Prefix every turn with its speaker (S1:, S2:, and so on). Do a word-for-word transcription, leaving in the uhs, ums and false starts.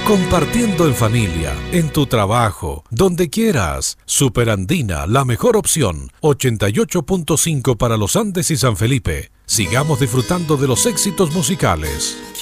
S1: Compartiendo en familia, en tu trabajo, donde quieras. Superandina, la mejor opción. ochenta y ocho punto cinco para los Andes y San Felipe. Sigamos disfrutando de los éxitos musicales.